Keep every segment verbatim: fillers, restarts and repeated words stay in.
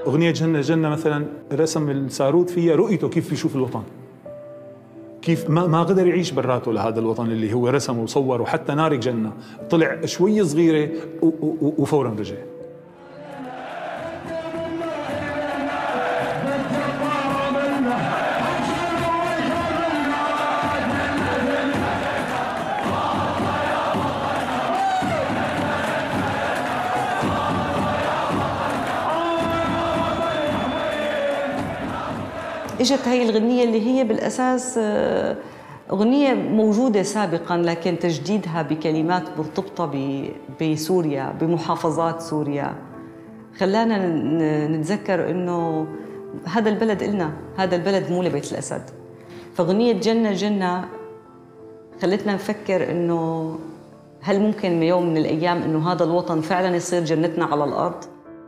أغنية جنة جنة مثلا رسم الساروت فيها رؤيته كيف بيشوف الوطن، كيف ما ما قدر يعيش براته لهذا الوطن اللي هو رسمه وصوره. حتى نارك جنة طلع شوي صغيرة وفورا رجع. اجت هاي الغنية اللي هي بالأساس أغنية موجودة سابقاً، لكن تجديدها بكلمات مرتبطة بسوريا بمحافظات سوريا خلانا نتذكر إنه هذا البلد إلنا، هذا البلد مو لبيت الأسد. فأغنية جنة جنة خلتنا نفكر إنه هل ممكن يوم من الأيام إنه هذا الوطن فعلاً يصير جنتنا على الأرض؟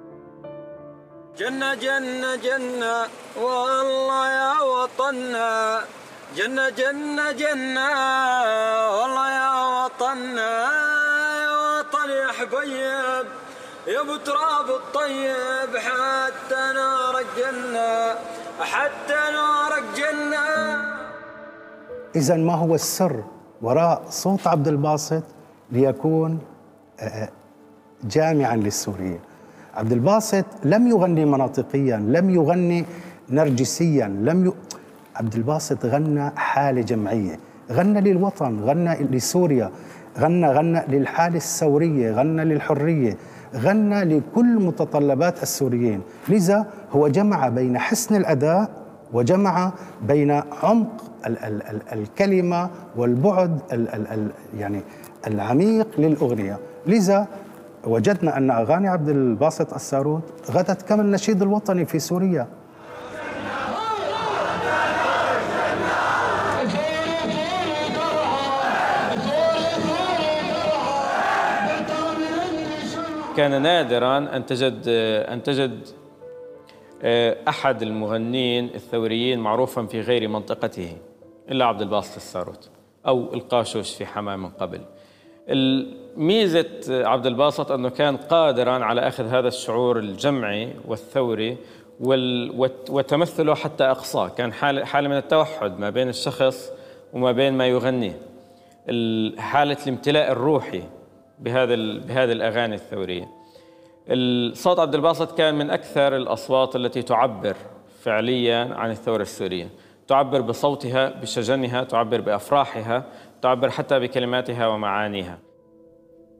جنة جنة جنة والله يا وطننا، جنة جنة جنة والله يا وطننا، يا وطن يا حبيب يا ابو تراب الطيب، حتى نارك جنة حتى نارك جنة. إذا ما هو السر وراء صوت عبد الباسط ليكون جامعا للسوريين؟ عبد الباسط لم يغني مناطقيا، لم يغني نرجسيا، لم ي... عبد الباسط غنى حالة جمعية، غنى للوطن، غنى لسوريا، غنى غنى للحالة الثورية، غنى للحرية، غنى لكل متطلبات السوريين. لذا هو جمع بين حسن الأداء وجمع بين عمق ال ال ال الكلمة والبعد ال ال ال يعني العميق للأغنية. لذا وجدنا أن أغاني عبد الباسط الساروت غدت كما النشيد الوطني في سوريا. كان نادراً أن تجد أن تجد أحد المغنين الثوريين معروفاً في غير منطقته إلا عبد الباسط الساروت أو القاشوش في حماة من قبل. ميزة عبد الباسط أنه كان قادراً على أخذ هذا الشعور الجمعي والثوري وتمثله حتى أقصاه. كان حالة من التوحد ما بين الشخص وما بين ما يغنيه، حالة الامتلاء الروحي بهذا بهذه الأغاني الثورية. الصوت عبد الباسط كان من أكثر الأصوات التي تعبر فعلياً عن الثورة السورية، تعبر بصوتها بشجنها، تعبر بأفراحها، تعبر حتى بكلماتها ومعانيها.